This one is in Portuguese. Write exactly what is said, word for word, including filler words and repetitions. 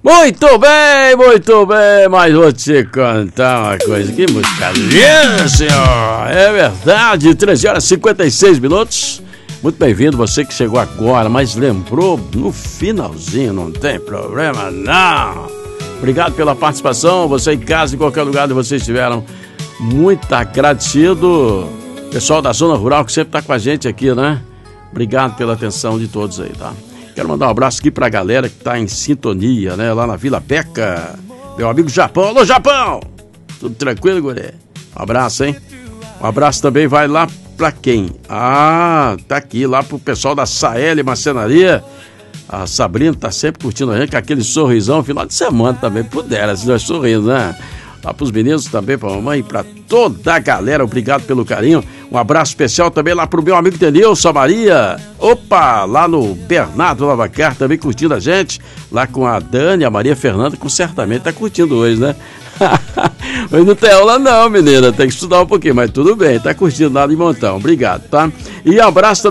Muito bem, muito bem, mas vou te contar uma coisa, que música linda, senhor, é verdade, treze horas e cinquenta e seis minutos, muito bem-vindo você que chegou agora, mas lembrou no finalzinho, não tem problema não, obrigado pela participação, você em casa, em qualquer lugar onde vocês estiveram, muito agradecido, pessoal da zona rural que sempre está com a gente aqui, né, obrigado pela atenção de todos aí, tá? Quero mandar um abraço aqui pra galera que tá em sintonia, né? Lá na Vila Peca. Meu amigo Japão. Alô, Japão! Tudo tranquilo, guri? Um abraço, hein? Um abraço também vai lá pra quem? Ah, tá aqui, lá pro pessoal da Saeli Marcenaria. A Sabrina tá sempre curtindo a gente com aquele sorrisão. Final de semana também, pudera, se nós sorrindo, né? Lá pros meninos também, pra mamãe e pra toda a galera, obrigado pelo carinho. Um abraço especial também lá pro meu amigo Denilson Maria. Opa, lá no Bernardo Lavacar, também curtindo a gente. Lá com a Dani, a Maria Fernanda, que certamente tá curtindo hoje, né? Hoje não tem aula não, menina, tem que estudar um pouquinho, mas tudo bem, tá curtindo nada de montão. Obrigado, tá? E abraço também